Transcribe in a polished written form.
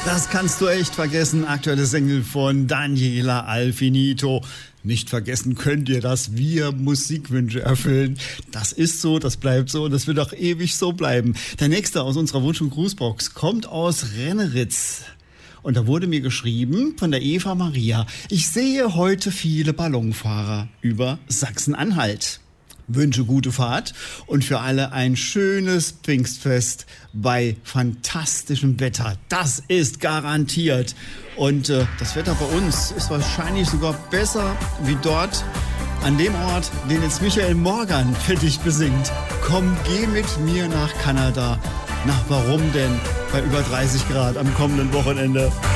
Das kannst du echt vergessen. Aktuelle Single von Daniela Alfinito. Nicht vergessen könnt ihr, dass wir Musikwünsche erfüllen. Das ist so, das bleibt so und das wird auch ewig so bleiben. Der nächste aus unserer Wunsch- und Grußbox kommt aus Renneritz. Und da wurde mir geschrieben von der Eva Maria: Ich sehe heute viele Ballonfahrer über Sachsen-Anhalt. Wünsche gute Fahrt und für alle ein schönes Pfingstfest bei fantastischem Wetter. Das ist garantiert. Und das Wetter bei uns ist wahrscheinlich sogar besser wie dort an dem Ort, den jetzt Michael Morgan für dich besingt. Komm, geh mit mir nach Kanada. Na, warum denn? Bei über 30 Grad am kommenden Wochenende.